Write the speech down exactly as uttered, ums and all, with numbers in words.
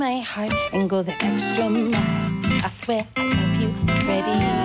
my heart and go the extra mile. I swear I love you, Freddie.